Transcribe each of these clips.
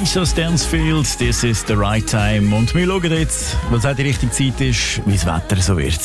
Lisa Stansfield, this is the right time. Und wir schauen jetzt, was auch die richtige Zeit ist, wie das Wetter so wird.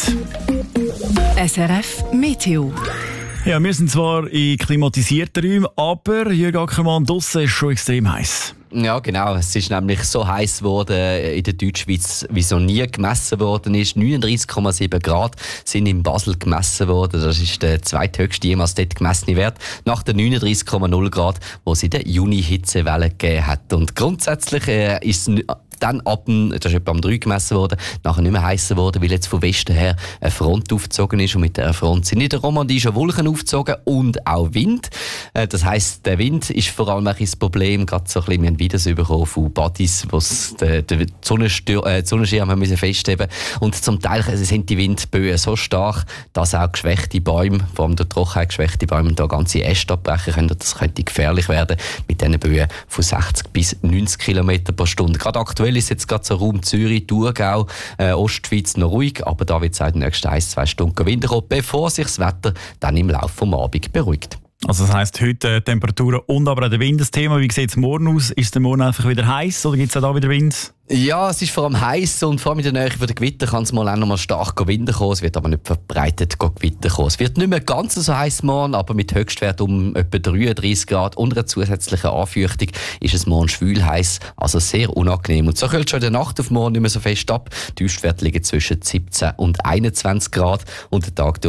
SRF Meteo. Ja, wir sind zwar in klimatisierten Räumen, aber Jürg Ackermann, draussen ist schon extrem heiß. Ja, genau. Es ist nämlich so heiß geworden in der Deutschschweiz, wie so nie gemessen worden ist. 39,7 Grad sind in Basel gemessen worden. Das ist der zweithöchste jemals dort gemessene Wert. Nach den 39,0 Grad, wo es in der Juni-Hitzewelle gegeben hat. Und grundsätzlich ist es dann das ist etwa am 3 gemessen worden, nachher nicht mehr heißer geworden, weil jetzt von Westen her eine Front aufgezogen ist und mit dieser Front sind in der Romandie schon Wolken aufgezogen und auch Wind. Das heisst, der Wind ist vor allem ein Problem, gerade so ein bisschen, wir haben Videos bekommen von Buddies, wo den Sonnenschirm haben festheben mussten. Und zum Teil sind die Windböen so stark, dass auch geschwächte Bäume, vor allem der Trockenheit geschwächte Bäume, da ganze Äste abbrechen können. Das könnte gefährlich werden mit diesen Böen von 60 bis 90 km pro Stunde. Gerade aktuell ist jetzt gerade so Raum Zürich, Thurgau, Ostschweiz noch ruhig, aber da wird es in den nächsten 1-2 Stunden Wind kommen, bevor sich das Wetter dann im Laufe des Abends beruhigt. Also das heisst, heute Temperaturen und aber auch der Wind das Thema. Wie sieht es morgen aus? Ist der Morgen einfach wieder heiß oder gibt es auch da wieder Wind? Ja, es ist vor allem heiß und vor allem in der Nähe der Gewitter kann es mal auch noch mal stark Wind kommen. Es wird aber nicht verbreitet Gewitter kommen. Es wird nicht mehr ganz so heiß morgen, aber mit Höchstwert um etwa 33 Grad und einer zusätzlichen Anfeuchtung ist es morgen schwül heiß, also sehr unangenehm. Und so kühlt schon in der Nacht auf morgen nicht mehr so fest ab. Die Höchstwerte liegen zwischen 17 und 21 Grad und der Tag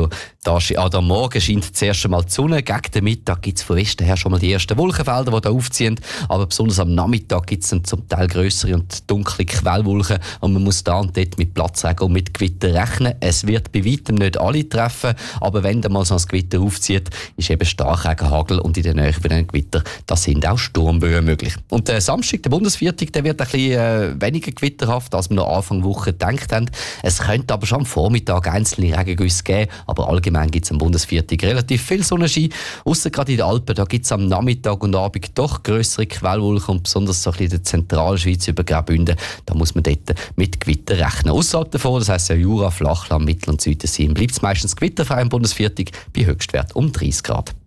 am Morgen scheint zuerst einmal die Sonne. Gegen den Mittag gibt es von Westen her schon mal die ersten Wolkenfelder, die da aufziehen. Aber besonders am Nachmittag gibt es dann zum Teil grössere und dunkle Quellwolken und man muss da und dort mit Platzregen und mit Gewitter rechnen. Es wird bei weitem nicht alle treffen, aber wenn dann mal so ein Gewitter aufzieht, ist eben Starkregen, Hagel und in der Nähe von den Gewitter, da sind auch Sturmböen möglich. Und der Samstag, der Bundesviertag, der wird ein bisschen weniger gewitterhaft, als wir noch Anfang der Woche gedacht haben. Es könnte aber schon am Vormittag einzelne Regengüsse geben, aber allgemein gibt es am Bundesviertag relativ viel Sonnenschein. Ausser gerade in den Alpen, da gibt es am Nachmittag und Abend doch grössere Quellwolken und besonders so ein bisschen in der Zentralschweiz über Graubünden. Da muss man dort mit Gewitter rechnen. Außerhalb davon, das heisst ja Jura, Flachland, Mittel- und Südensee, bleibt es meistens gewitterfrei im Bundesviertag bei Höchstwert um 30 Grad.